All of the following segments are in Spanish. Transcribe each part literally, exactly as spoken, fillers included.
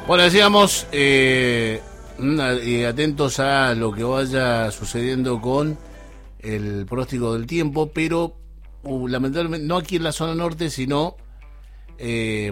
Bueno, decíamos, eh, eh, atentos a lo que vaya sucediendo con el pronóstico del tiempo, pero uh, lamentablemente no aquí en la zona norte, sino eh,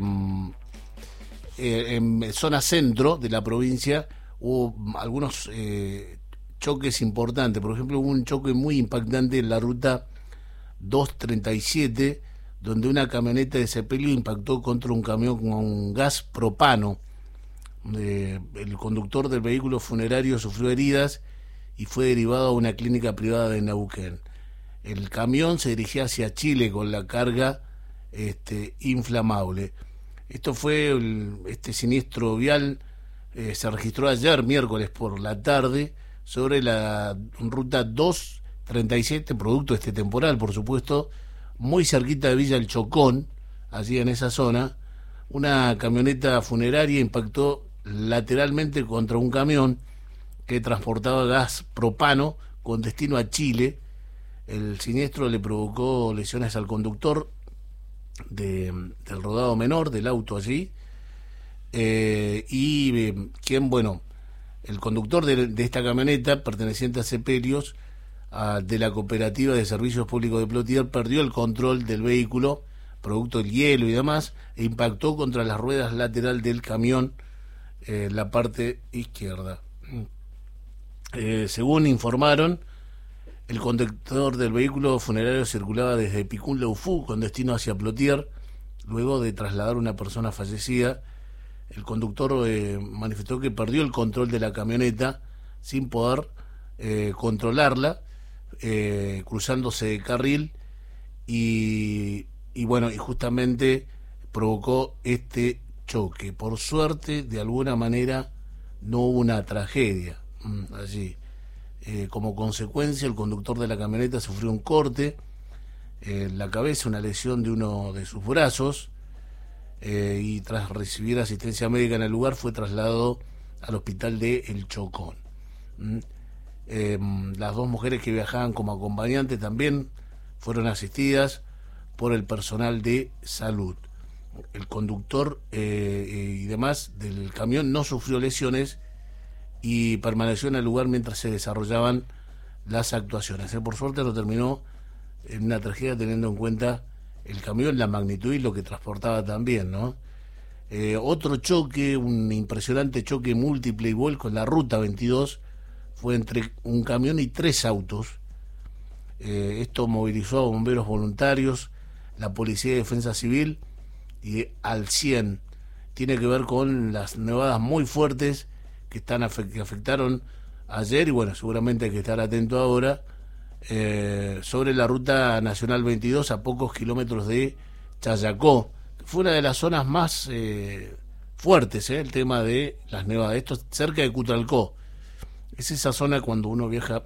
eh, en zona centro de la provincia hubo algunos eh, choques importantes. Por ejemplo, hubo un choque muy impactante en la ruta doscientos treinta y siete, donde una camioneta de sepelio impactó contra un camión con gas propano. Eh, el conductor del vehículo funerario sufrió heridas y fue derivado a una clínica privada de Neuquén. El camión se dirigía hacia Chile con la carga este, inflamable. Esto fue el, este siniestro vial eh, se registró ayer miércoles por la tarde sobre la ruta doscientos treinta y siete, producto de este temporal, por supuesto, muy cerquita de Villa El Chocón, allí en esa zona. Una camioneta funeraria impactó lateralmente contra un camión que transportaba gas propano con destino a Chile. El siniestro le provocó lesiones al conductor de, del rodado menor del auto allí, eh, y eh, quien, bueno, el conductor de, de esta camioneta perteneciente a Sepelios, a, de la Cooperativa de Servicios Públicos de Plotier, perdió el control del vehículo producto del hielo y demás, e impactó contra las ruedas lateral del camión en eh, la parte izquierda. Eh, según informaron, el conductor del vehículo funerario circulaba desde Picún Leufú con destino hacia Plotier. Luego de trasladar a una persona fallecida, el conductor eh, manifestó que perdió el control de la camioneta sin poder eh, controlarla, eh, cruzándose de carril y y bueno, y justamente provocó este choque. Por suerte, de alguna manera, no hubo una tragedia mmm, allí. Eh, como consecuencia, el conductor de la camioneta sufrió un corte eh, en la cabeza, una lesión de uno de sus brazos, eh, y tras recibir asistencia médica en el lugar fue trasladado al hospital de El Chocón. ¿Mm? Eh, las dos mujeres que viajaban como acompañantes también fueron asistidas por el personal de salud. El conductor eh, y demás del camión no sufrió lesiones y permaneció en el lugar mientras se desarrollaban las actuaciones. Eh, por suerte no terminó en una tragedia, teniendo en cuenta el camión, la magnitud y lo que transportaba también, ¿no? Eh, otro choque, un impresionante choque múltiple y vuelco en la ruta veintidós, fue entre un camión y tres autos. Eh, esto movilizó a bomberos voluntarios, la Policía de Defensa Civil y al cien. Tiene que ver con las nevadas muy fuertes que están que afectaron ayer, y bueno, seguramente hay que estar atento ahora, eh, sobre la ruta nacional veintidós, a pocos kilómetros de Chayacó. Fue una de las zonas más eh, fuertes, eh, el tema de las nevadas. Esto cerca de Cutralcó. Es esa zona cuando uno viaja,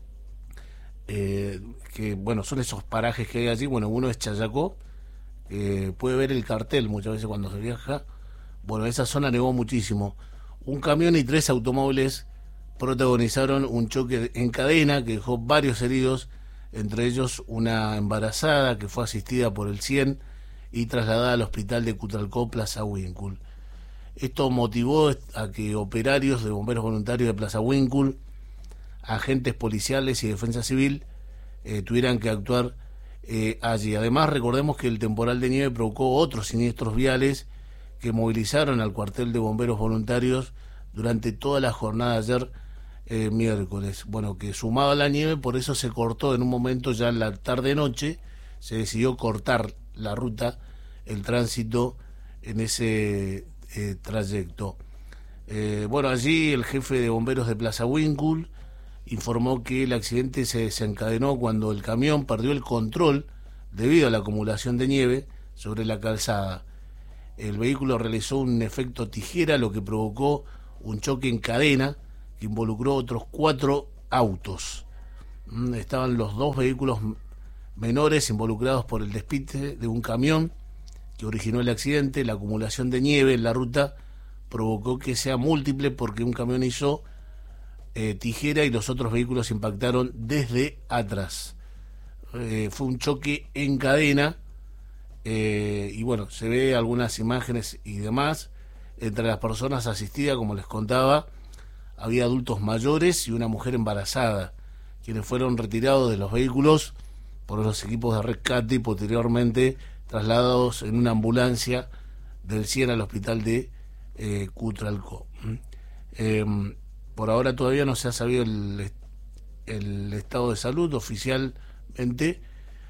Eh, que bueno, son esos parajes que hay allí. Bueno, uno es Chayacó, eh, puede ver el cartel muchas veces cuando se viaja. Bueno, esa zona nevó muchísimo. Un camión y tres automóviles protagonizaron un choque en cadena que dejó varios heridos, entre ellos una embarazada que fue asistida por el cien y trasladada al hospital de Cutralcó, Plaza Huíncul. Esto motivó a que operarios de bomberos voluntarios de Plaza Huíncul, agentes policiales y defensa civil eh, tuvieran que actuar eh, allí. Además, recordemos que el temporal de nieve provocó otros siniestros viales que movilizaron al cuartel de bomberos voluntarios durante toda la jornada de ayer, eh, miércoles. Bueno, que sumado a la nieve, por eso se cortó en un momento, ya en la tarde-noche, se decidió cortar la ruta, el tránsito en ese eh, trayecto. Eh, bueno, allí el jefe de bomberos de Plaza Huíncul informó que el accidente se desencadenó cuando el camión perdió el control debido a la acumulación de nieve sobre la calzada. El vehículo realizó un efecto tijera, lo que provocó un choque en cadena que involucró otros cuatro autos. Estaban los dos vehículos menores involucrados por el despiste de un camión que originó el accidente. La acumulación de nieve en la ruta provocó que sea múltiple, porque un camión hizo Eh, tijera y los otros vehículos impactaron desde atrás. Eh, fue un choque en cadena, eh, y bueno, se ve algunas imágenes y demás. Entre las personas asistidas, como les contaba, había adultos mayores y una mujer embarazada, quienes fueron retirados de los vehículos por los equipos de rescate y posteriormente trasladados en una ambulancia del Cien al hospital de eh, Cutralcó. Eh, por ahora todavía no se ha sabido el, el estado de salud oficialmente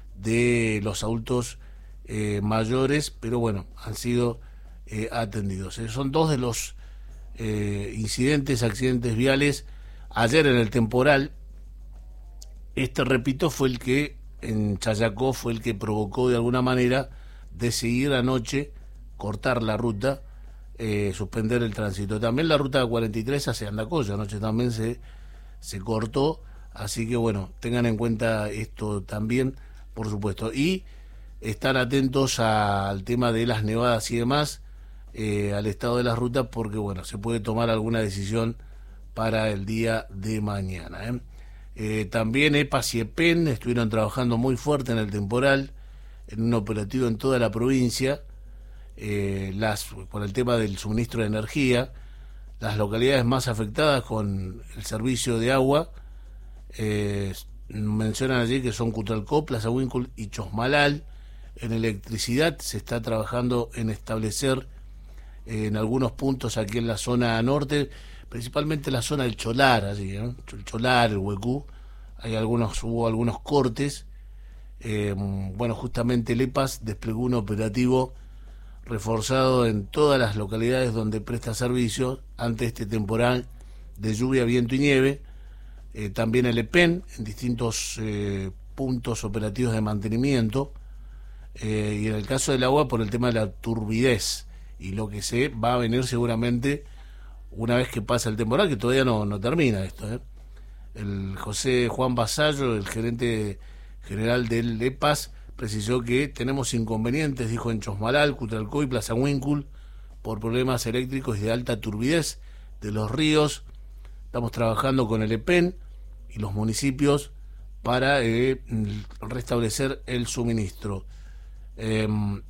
de los adultos eh, mayores, pero bueno, han sido eh, atendidos. Eh, son dos de los eh, incidentes, accidentes viales ayer en el temporal. Este, repito, fue el que en Chayacó fue el que provocó de alguna manera de seguir anoche, cortar la ruta, eh, suspender el tránsito. También la ruta cuarenta y tres hacia Andacoya anoche también se, se cortó, así que bueno, tengan en cuenta esto también, por supuesto, y estar atentos a, al tema de las nevadas y demás, eh, al estado de las rutas, porque bueno, se puede tomar alguna decisión para el día de mañana, ¿eh? Eh, también EPAS y EPEN estuvieron trabajando muy fuerte en el temporal, en un operativo en toda la provincia, eh, las, por el tema del suministro de energía. Las localidades más afectadas con el servicio de agua, eh, mencionan allí que son Cutralcó, Plaza Huíncul y Chosmalal. En electricidad se está trabajando en establecer eh, en algunos puntos aquí en la zona norte, principalmente la zona del Cholar, allí, ¿eh? el Cholar, el Huecú, hay algunos, hubo algunos cortes. Eh, bueno, justamente el EPAS desplegó un operativo reforzado en todas las localidades donde presta servicio ante este temporal de lluvia, viento y nieve. Eh, también el EPEN en distintos eh, puntos operativos de mantenimiento, eh, y en el caso del agua por el tema de la turbidez y lo que se va a venir seguramente una vez que pasa el temporal, que todavía no, no termina esto, ¿eh? El José Juan Basallo, el gerente general del EPAS, precisó que tenemos inconvenientes, dijo, en Chosmalal, Cutralcó y Plaza Huíncul por problemas eléctricos y de alta turbidez de los ríos. Estamos trabajando con el EPEN y los municipios para eh, restablecer el suministro. Eh,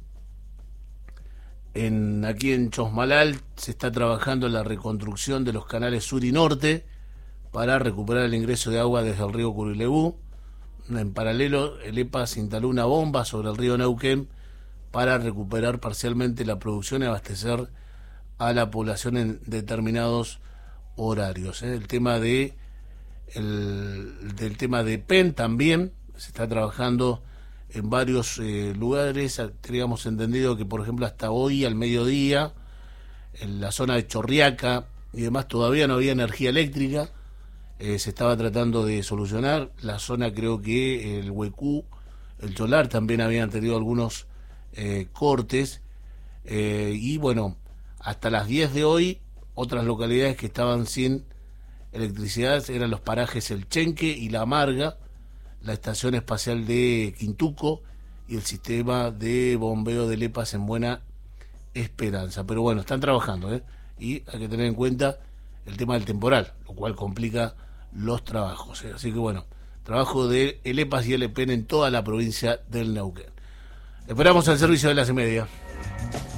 En, aquí en Chosmalal se está trabajando en la reconstrucción de los canales sur y norte para recuperar el ingreso de agua desde el río Curilebú. En paralelo, el EPAS instaló una bomba sobre el río Neuquén para recuperar parcialmente la producción y abastecer a la población en determinados horarios, ¿eh? El tema de el, del tema de PEN también se está trabajando en varios eh, lugares. Teníamos entendido que, por ejemplo, hasta hoy al mediodía, en la zona de Chorriaca y demás, todavía no había energía eléctrica. Eh, se estaba tratando de solucionar. La zona, creo que el Huecú, el Cholar, también habían tenido algunos eh, cortes. Eh, y bueno, hasta las diez de hoy, otras localidades que estaban sin electricidad eran los parajes El Chenque y La Amarga, la estación espacial de Quintuco y el sistema de bombeo del EPAS en Buena Esperanza. Pero bueno, están trabajando, ¿eh? Y hay que tener en cuenta el tema del temporal, lo cual complica los trabajos, ¿eh? Así que bueno, trabajo de el EPAS y el EPEN en toda la provincia del Neuquén. Esperamos al servicio de las y media.